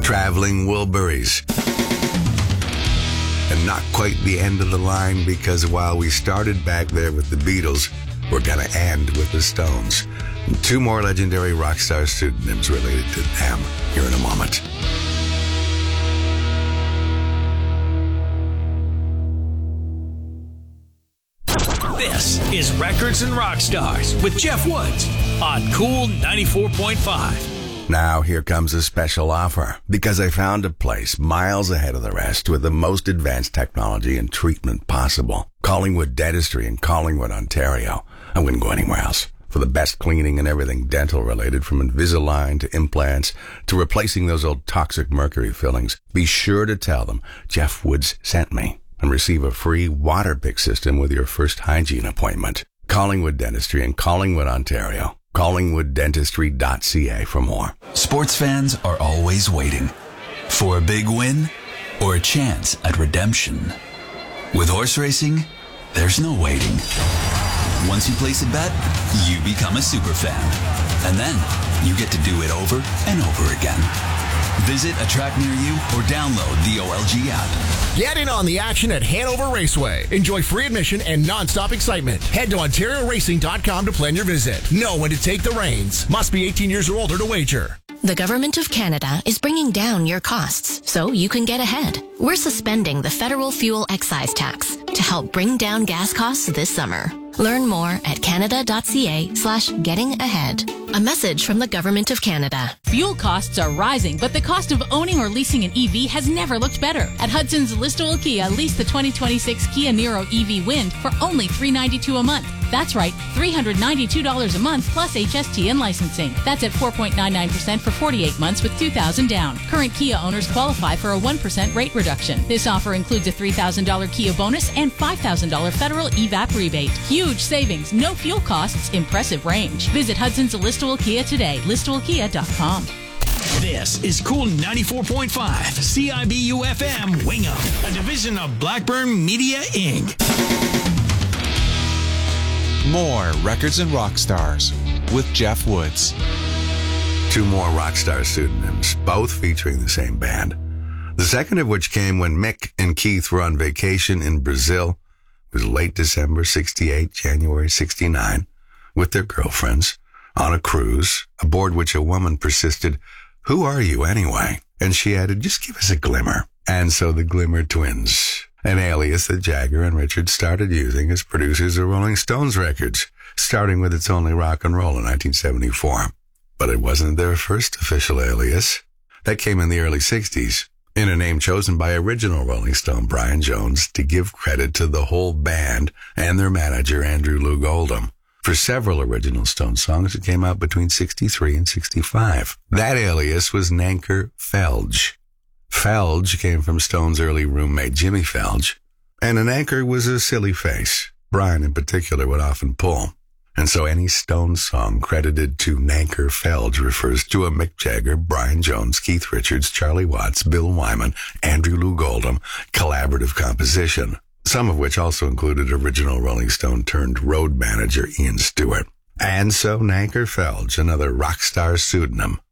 Traveling Wilburys. And not quite the end of the line, because while we started back there with the Beatles, we're going to end with the Stones. And 2 more legendary rock star pseudonyms related to them here in a moment. This is Records and Rock Stars with Jeff Woods on Cool 94.5. Now here comes a special offer, because I found a place miles ahead of the rest with the most advanced technology and treatment possible. Collingwood Dentistry in Collingwood, Ontario. I wouldn't go anywhere else. For the best cleaning and everything dental related, from Invisalign to implants to replacing those old toxic mercury fillings. Be sure to tell them Jeff Woods sent me and receive a free water pick system with your first hygiene appointment. Collingwood Dentistry in Collingwood, Ontario. CollingwoodDentistry.ca for more. Sports fans are always waiting for a big win or a chance at redemption. With horse racing, there's no waiting. Once you place a bet, you become a super fan. And then you get to do it over and over again. Visit a track near you or download the OLG app. Get in on the action at Hanover Raceway. Enjoy free admission and non-stop excitement. Head to OntarioRacing.com to plan your visit. Know when to take the reins. Must be 18 years or older to wager. The Government of Canada is bringing down your costs so you can get ahead. We're suspending the federal fuel excise tax to help bring down gas costs this summer. Learn more at canada.ca/getting ahead. A message from the Government of Canada. Fuel costs are rising, but the cost of owning or leasing an EV has never looked better. At Hudson's Listowel Kia, lease the 2026 Kia Niro EV Wind for only $392 a month. That's right, $392 a month plus HST and licensing. That's at 4.99% for 48 months with $2,000 down. Current Kia owners qualify for a 1% rate reduction. This offer includes a $3,000 Kia bonus and $5,000 federal EVAP rebate. Huge savings, no fuel costs, impressive range. Visit Hudson's Listowel Kia today, listowelkia.com. This is Cool 94.5, CIBU FM, Wing Up, a division of Blackburn Media, Inc. More Records and Rock Stars with Jeff Woods. 2 more rock star pseudonyms, both featuring the same band. The second of which came when Mick and Keith were on vacation in Brazil. It was late December 68, January 69, with their girlfriends on a cruise, aboard which a woman persisted, "Who are you anyway?" And she added, "Just give us a glimmer." And so the Glimmer Twins, an alias that Jagger and Richards started using as producers of Rolling Stones records, starting with It's Only Rock and Roll in 1974. But it wasn't their first official alias. That came in the early 60s, in a name chosen by original Rolling Stone Brian Jones to give credit to the whole band and their manager Andrew Loog Oldham for several original Stone songs that came out between 63 and 65. That alias was Nanker Felge. Felge came from Stone's early roommate Jimmy Felge, and an anchor was a silly face Brian in particular would often pull. And so any Stone song credited to Nanker Felge refers to a Mick Jagger, Brian Jones, Keith Richards, Charlie Watts, Bill Wyman, Andrew Loog Oldham collaborative composition, some of which also included original Rolling Stone turned road manager Ian Stewart. And so Nanker Felge, another rock star pseudonym,